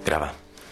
Grava.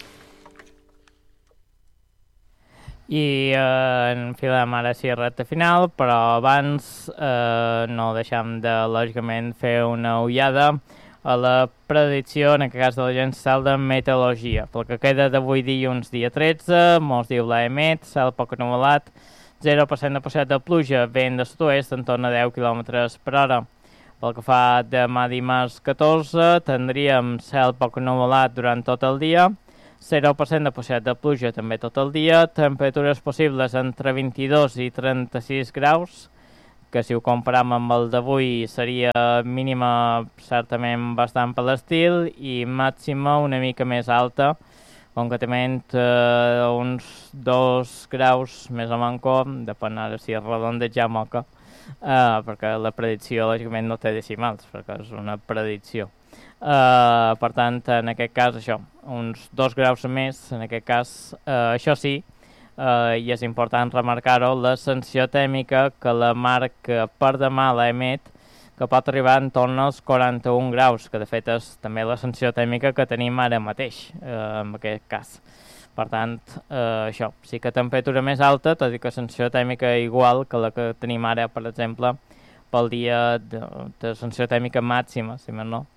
I enfilem ara sí recta final, però abans no deixem de, lògicament, fer una ullada a la predicció, en aquest cas de l'Agència Estatal de Meteorologia. Pel que queda d'avui dilluns, dia 13, mos diu l'EMET, cel poc ennuvolat, 0% de possibilitat de pluja, vent de sud-oest en torn a 10 km per hora. Pel que fa demà dimarts 14, tindríem cel poc ennuvolat durant tot el dia, 0% de possibilitat de pluja també tot el dia, temperatures possibles entre 22 i 36 graus, que si ho comparem amb el d'avui seria mínima certament bastant per l'estil i màxima una mica més alta, concretament uns 2 graus més o manco, depèn ara si és redondejar moca, perquè la predicció lògicament no té decimals, perquè és una predicció. Per tant, en aquest cas, això, uns 2 graus més, en aquest cas, això sí, i és important remarcar-ho, la sensació tèrmica que la marca per demà l'EMET, que pot arribar en torn als 41 graus, que de fet és també la sensació tèrmica que tenim ara mateix, en aquest cas. Per tant, això, sí que temperatura més alta, tot i que sensació tèrmica igual que la que tenim ara, per exemple, pel dia de sensació tèrmica màxima, si més no,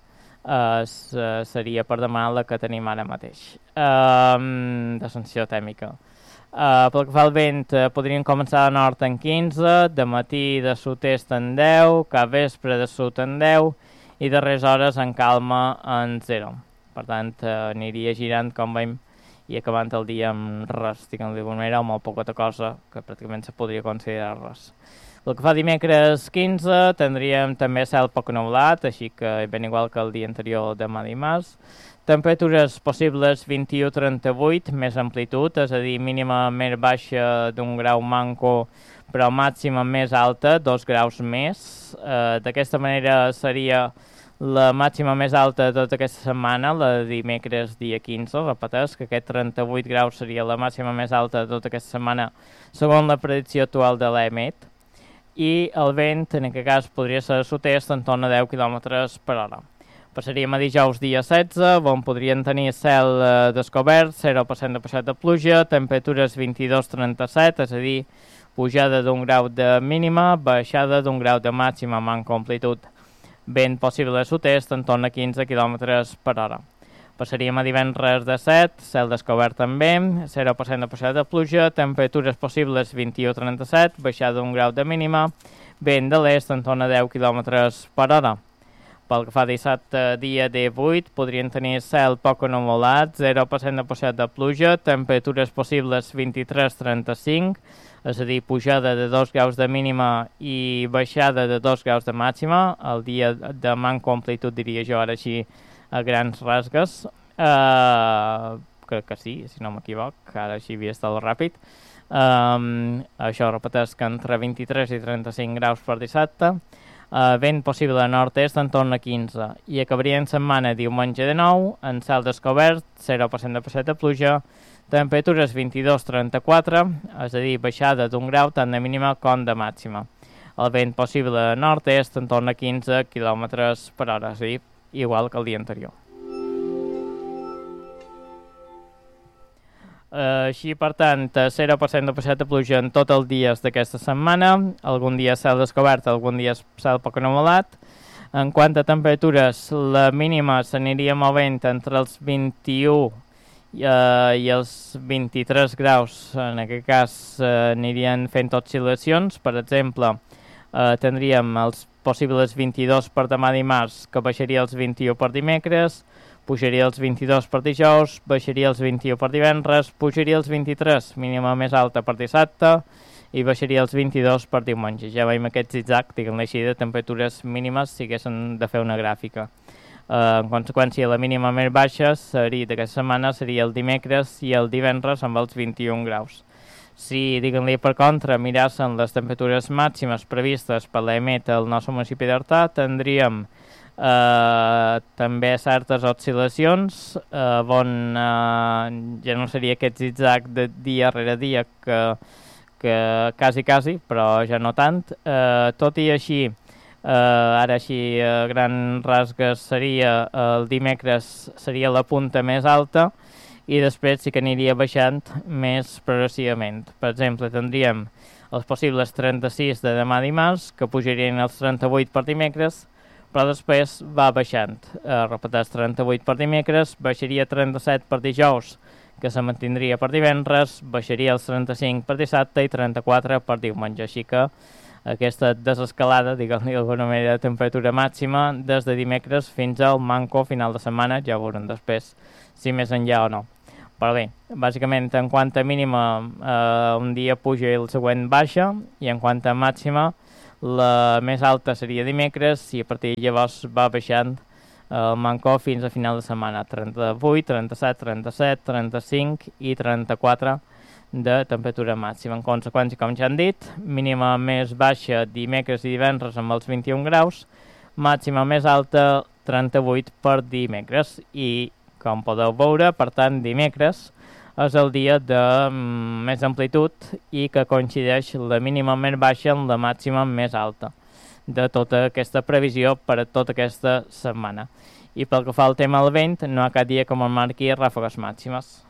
seria per demà la que tenim ara mateix, de sensació tèrmica. Pel que fa al vent, podrien començar de nord en 15, de matí de sud-est en 10, cap vespre de sud en 10 i darreres hores en calma en 0. Per tant, aniria girant, com veiem, i acabant el dia amb res, diguem-li d'alguna manera, o molt poca cosa, que pràcticament se podria considerar res. El que fa dimecres 15 tindríem també cel poc ennuvolat, així que ben igual que el dia anterior demà dimarts. Temperatures possibles 21-38, més amplitud, és a dir, mínima més baixa d'un grau manco, però màxima més alta, 2 graus més. D'aquesta manera seria la màxima més alta de tota aquesta setmana, la de dimecres dia 15, repeteix que aquest 38 graus seria la màxima més alta de tota aquesta setmana, segons la predicció actual de l'EMET. I el vent, en aquest cas, podria ser sud-est en torn a 10 km per hora. Passaríem a dijous dia 16, on podrien tenir cel descobert, 0% de possibilitat de pluja, temperatures 22-37, és a dir, pujada d'un grau de mínima, baixada d'un grau de màxima amb amplitud. Vent possible sud-est en torn a 15 km per hora. Passaríem a divendres de 7, cel descobert també, 0% de possibilitat de pluja, temperatures possibles 21-37, baixada d'un grau de mínima, vent de l'est en torn a 10 km per hora. Pel que fa dissabte, dia 18, podrien tenir cel poc ennuvolat, 0% de possibilitat de pluja, temperatures possibles 23-35, és a dir, pujada de 2 graus de mínima i baixada de 2 graus de màxima. El dia de manca amplitud, diria jo, ara així, a grans rasgues. Crec que sí, si no m'equivoc, ara així havia estat ràpid. Això repeteix que entre 23 i 35 graus per dissabte. Vent possible a nord-est en torn a 15 i acabaria en setmana diumenge de 9 en cel descobert, 0% de possibilitat de pluja, temperatures 22-34, és a dir, baixada d'un grau tant de mínima com de màxima. El vent possible a nord-est en torn a 15 km per hora, és a dir, igual que el dia anterior. Així, per tant, 0% de possibilitat de pluja en tots els dies d'aquesta setmana, algun dia cel descobert, algun dia cel poc ennuvolat. En quant a temperatures, la mínima s'aniria movent entre els 21 i els 23 graus, en aquest cas anirien fent oscil·lacions. Per exemple, tindríem els possibles 22 per demà dimarts, que baixaria els 21 per dimecres, pujaria els 22 per dijous, baixaria els 21 per divendres, pujaria els 23, mínima més alta per dissabte, i baixaria els 22 per diumenge. Ja veiem aquest zigzag, diguem-ne així, de temperatures mínimes si haguessin de fer una gràfica. En conseqüència, la mínima més baixa d'aquesta setmana seria el dimecres i el divendres amb els 21 graus. Si, diguem-li per contra, mirassen les temperatures màximes previstes per l'EMET al nostre municipi d'Artà, tindríem també certes oscil·lacions on ja no seria aquest zigzag de dia rere dia que quasi, però ja no tant. Tot i així, Ara així, a gran rasgues, seria el dimecres seria la punta més alta i després sí que aniria baixant més progressivament. Per exemple, tindríem els possibles 36 de demà dimarts, que pujarien als 38 per dimecres, però després va baixant. Repeteix, 38 per dimecres, baixaria 37 per dijous, que se mantindria per divendres, baixaria els 35 per dissabte i 34 per diumenge. Així que aquesta desescalada, diguem-ne d'alguna manera, de temperatura màxima des de dimecres fins al manco final de setmana, ja veurem després si més enllà o no. Però bé, bàsicament en quant a mínima un dia puja i el següent baixa, i en quant a màxima la més alta seria dimecres i a partir de llavors va baixant el manco fins a final de setmana, 38, 37, 37, 35 i 34 de temperatura màxima. En conseqüència, com ja han dit, mínima més baixa dimecres i divendres amb els 21 graus, màxima més alta 38 per dimecres i, com podeu veure, per tant, dimecres és el dia de més amplitud i que coincideix la mínima més baixa amb la màxima més alta de tota aquesta previsió per a tota aquesta setmana. I pel que fa al tema del vent, no hi ha cap dia que marqui ràfegues màximes.